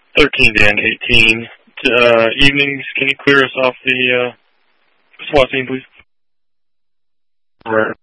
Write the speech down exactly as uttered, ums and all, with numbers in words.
thirteen Dan, eighteen. Uh, evenings, can you clear us off the uh, SWAT team, please? Right.